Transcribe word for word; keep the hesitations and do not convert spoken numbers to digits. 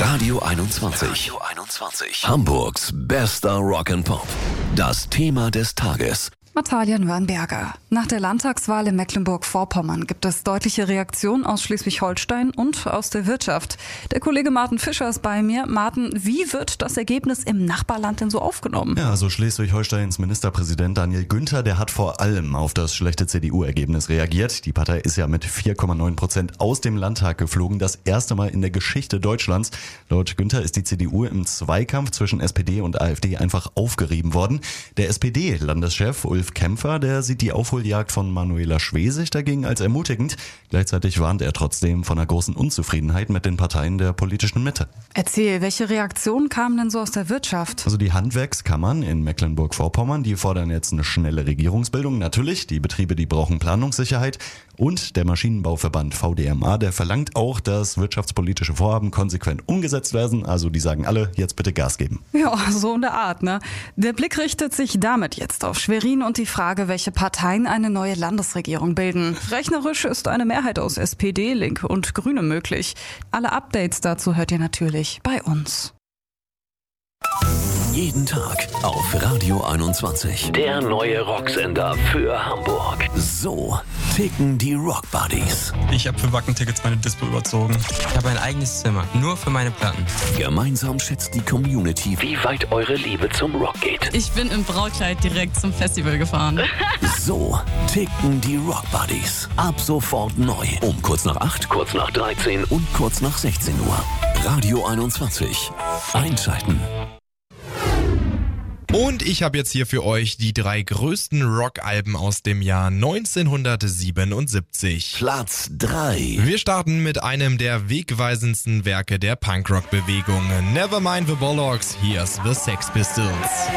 Radio einundzwanzig. Radio einundzwanzig. Hamburgs bester Rock'n'Pop. Das Thema des Tages. Natalia Nürnberger. Nach der Landtagswahl in Mecklenburg-Vorpommern gibt es deutliche Reaktionen aus Schleswig-Holstein und aus der Wirtschaft. Der Kollege Martin Fischer ist bei mir. Martin, wie wird das Ergebnis im Nachbarland denn so aufgenommen? Ja, also Schleswig-Holsteins Ministerpräsident Daniel Günther, der hat vor allem auf das schlechte C D U-Ergebnis reagiert. Die Partei ist ja mit vier Komma neun Prozent aus dem Landtag geflogen. Das erste Mal in der Geschichte Deutschlands. Laut Günther ist die C D U im Zweikampf zwischen S P D und AfD einfach aufgerieben worden. Der S P D-Landeschef Ulf Kämpfer, der sieht die Aufholjagd von Manuela Schwesig dagegen als ermutigend. Gleichzeitig warnt er trotzdem von einer großen Unzufriedenheit mit den Parteien der politischen Mitte. Erzähl, welche Reaktionen kamen denn so aus der Wirtschaft? Also die Handwerkskammern in Mecklenburg-Vorpommern, die fordern jetzt eine schnelle Regierungsbildung. Natürlich, die Betriebe, die brauchen Planungssicherheit. Und der Maschinenbauverband V D M A, der verlangt auch, dass wirtschaftspolitische Vorhaben konsequent umgesetzt werden. Also die sagen alle, jetzt bitte Gas geben. Ja, so in der Art, ne? Der Blick richtet sich damit jetzt auf Schwerin und die Frage, welche Parteien eine neue Landesregierung bilden. Rechnerisch ist eine Mehrheit aus S P D, Linke und Grüne möglich. Alle Updates dazu hört ihr natürlich bei uns. Jeden Tag auf Radio einundzwanzig. Der neue Rocksender für Hamburg. So ticken die Rock Buddies. Ich habe für Wacken-Tickets meine Dispo überzogen. Ich habe ein eigenes Zimmer, nur für meine Platten. Gemeinsam schätzt die Community, wie weit eure Liebe zum Rock geht. Ich bin im Brautkleid direkt zum Festival gefahren. So ticken die Rock Buddies. Ab sofort neu. Um kurz nach acht, kurz nach dreizehn und kurz nach sechzehn Uhr. Radio einundzwanzig. Einschalten. Und ich habe jetzt hier für euch die drei größten Rockalben aus dem Jahr neunzehnhundertsiebenundsiebzig. Platz drei. Wir starten mit einem der wegweisendsten Werke der Punkrock-Bewegung. Nevermind the Bollocks, here's the Sex Pistols.